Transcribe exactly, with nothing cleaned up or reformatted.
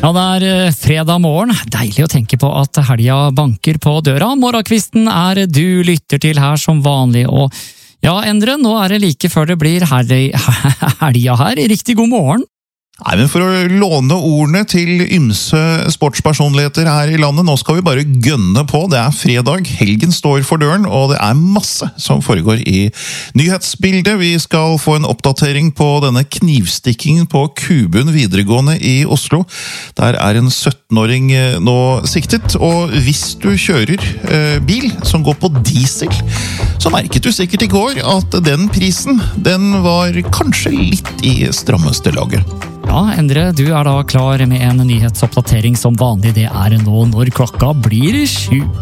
Ja, det er eh, fredag morgen. Deilig å tenke på at helga banker på døra. Morgenkvisten er du lytter til her som vanlig, og ja, Endre, nå er det like før det blir helga her. Riktig god morgen. Nei, men For å låne ordene til ymse sportspersonligheter her i landet, nå skal vi bare gønne på. Det er fredag, helgen står for døren, og det er masse som foregår i nyhetsbildet. Vi skal få en oppdatering på denne knivstikkingen på Kubun videregående i Oslo. Der er en syttenåring nå siktet, og hvis du kjører eh, bil som går på diesel, så merket du sikkert i går at den prisen, den var kanskje litt i strammeste laget. Ja, Endre, du er da klar med en nyhetsoppdatering som vanlig. Det er nå når klokka blir sju.